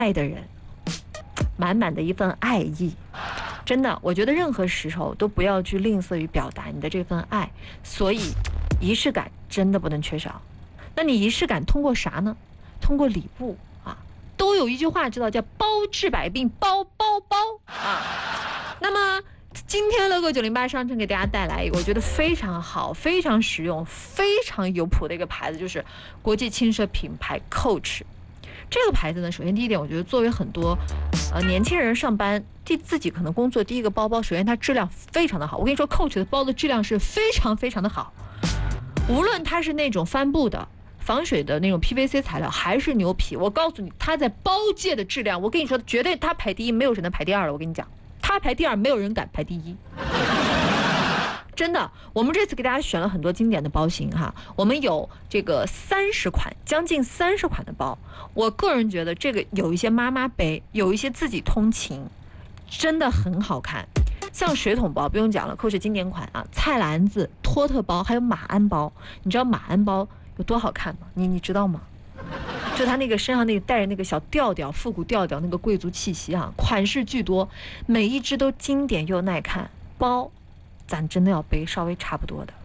爱的人，满满的一份爱意。真的，我觉得任何时候都不要去吝啬于表达你的这份爱，所以仪式感真的不能缺少。那你仪式感通过啥呢？通过礼物啊，都有一句话知道叫包治百病，包啊。那么今天乐购908商城给大家带来一个我觉得非常好、非常实用、非常有谱的一个牌子，就是国际轻奢品牌 Coach。这个牌子呢，首先第一点，我觉得作为很多年轻人上班自己可能工作第一个包包，首先它质量非常的好。我跟你说 ，Coach 的包的质量是非常非常的好，无论它是那种帆布的、防水的那种 PVC 材料，还是牛皮，我告诉你，它在包界的质量，我跟你说，绝对它排第一，没有人能排第二了。我跟你讲，它排第二，没有人敢排第一。真的，我们这次给大家选了很多经典的包型哈，我们有这个30款，将近30款的包。我个人觉得这个有一些妈妈背，有一些自己通勤，真的很好看。像水桶包不用讲了，Coach经典款啊，菜篮子、托特包，还有马鞍包。你知道马鞍包有多好看吗？你知道吗？就它那个身上那个带着那个小吊吊、复古吊吊，那个贵族气息啊，款式巨多，每一只都经典又耐看。包咱真的要背稍微差不多的，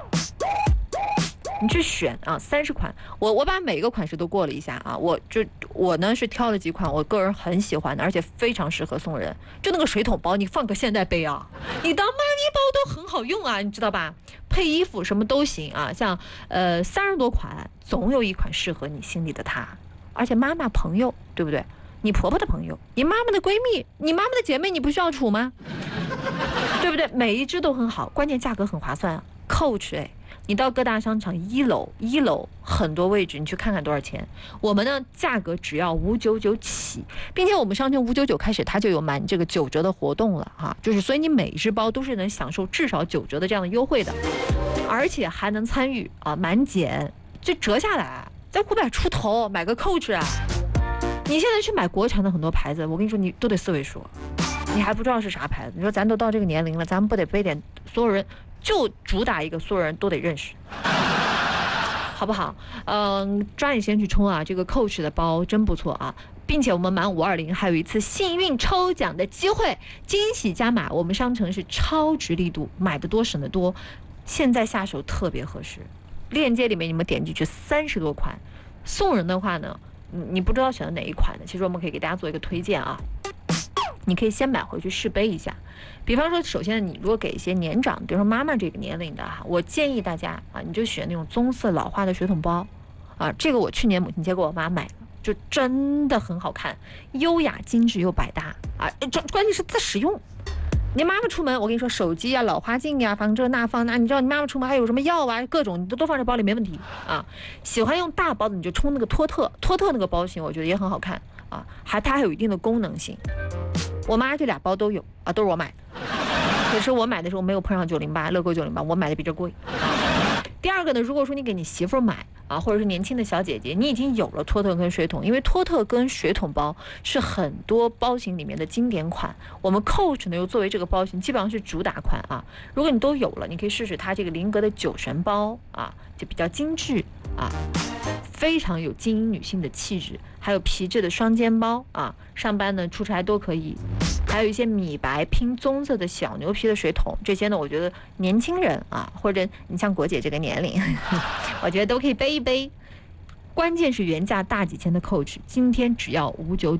你去选啊，30款，我把每一个款式都过了一下啊，我呢是挑了几款我个人很喜欢的，而且非常适合送人。就那个水桶包，你放个现代背啊，你当妈咪包都很好用啊，你知道吧？配衣服什么都行啊，像30多款，总有一款适合你心里的他，而且妈妈朋友，对不对？你婆婆的朋友，你妈妈的闺蜜，你妈妈的姐妹，你不需要处吗？对不对？每一只都很好，关键价格很划算啊。Coach 哎，你到各大商场一楼很多位置，你去看看多少钱。我们呢价格只要599起，并且我们商城599开始它就有满这个9折的活动了哈，就是所以你每一只包都是能享受至少9折的这样的优惠的，而且还能参与啊满减，就折下来在500出头买个 Coach 啊。你现在去买国产的很多牌子，我跟你说你都得4位数，你还不知道是啥牌子。你说咱都到这个年龄了，咱们不得背点所有人就主打一个所有人都得认识，好不好？抓紧时间去冲啊！这个 Coach 的包真不错啊，并且我们满520还有一次幸运抽奖的机会，惊喜加码。我们商城是超值力度，买的多省的多，现在下手特别合适。链接里面你们点进去30多款，送人的话呢，你不知道选择哪一款的，其实我们可以给大家做一个推荐啊。你可以先买回去试背一下，比方说，首先你如果给一些年长，比如说妈妈这个年龄的哈，我建议大家啊，你就选那种棕色老花的水桶包，啊，这个我去年母亲节给我妈买的，就真的很好看，优雅精致又百搭啊，关键是自实用。你妈妈出门，我跟你说，手机啊、老花镜呀、放这那放那，你知道你妈妈出门还有什么药啊，各种你都放在包里没问题啊。喜欢用大包的你就冲那个托特那个包型，我觉得也很好看啊，它还有一定的功能性。我妈这俩包都有啊，都是我买的。可是我买的时候没有碰上908，乐购908，我买的比这贵。第二个呢，如果说你给你媳妇买啊，或者是年轻的小姐姐，你已经有了托特跟水桶，因为托特跟水桶包是很多包型里面的经典款，我们 Coach 呢又作为这个包型基本上是主打款啊。如果你都有了，你可以试试它这个菱格的9神包啊，就比较精致啊，非常有精英女性的气质，还有皮质的双肩包啊，上班呢出差都可以。还有一些米白拼棕色的小牛皮的水桶，这些呢，我觉得年轻人啊，或者你像国姐这个年龄，我觉得都可以背一背。关键是原价大几千的 Coach， 今天只要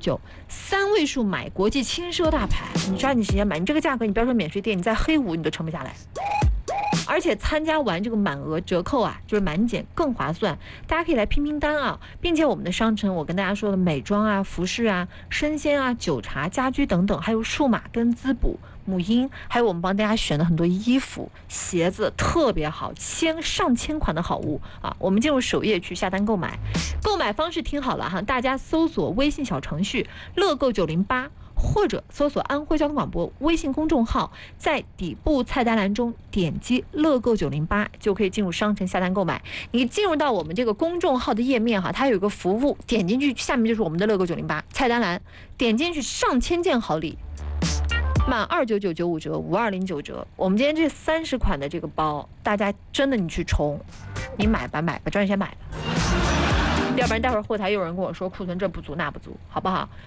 599，3位数买国际轻奢大牌，你抓紧时间买，你这个价格，你不要说免税店，你在黑五你都撑不下来。而且参加完这个满额折扣啊，就是满减更划算，大家可以来拼拼单啊，并且我们的商城我跟大家说的美妆啊、服饰啊、生鲜啊、酒茶、家居等等，还有数码跟滋补、母婴，还有我们帮大家选的很多衣服、鞋子，特别好，上千款的好物啊！我们进入首页去下单购买，购买方式听好了哈，大家搜索微信小程序乐购908。或者搜索安徽交通广播微信公众号，在底部菜单栏中点击乐购908就可以进入商城下单购买。你进入到我们这个公众号的页面哈，它有一个服务，点进去下面就是我们的乐购908菜单栏，点进去上千件好礼，满29995折，5209折。我们今天这30款的这个包，大家真的你去冲，你买吧，抓紧先买吧，要不然待会儿后台有人跟我说库存这不足那不足，好不好？